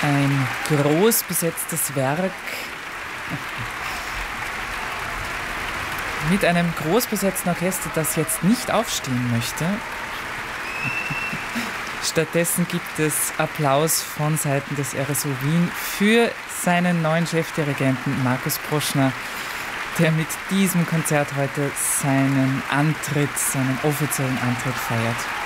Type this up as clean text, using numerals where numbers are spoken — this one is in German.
Ein groß besetztes Werk mit einem groß besetzten Orchester, das jetzt nicht aufstehen möchte. Stattdessen gibt es Applaus von Seiten des RSO Wien für seinen neuen Chefdirigenten Markus Proschner, der mit diesem Konzert heute seinen offiziellen Antritt feiert.